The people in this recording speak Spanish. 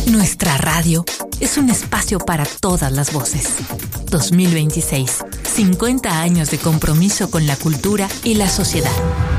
Nuestra radio es un espacio para todas las voces. 2026, 50 años de compromiso con la cultura y la sociedad.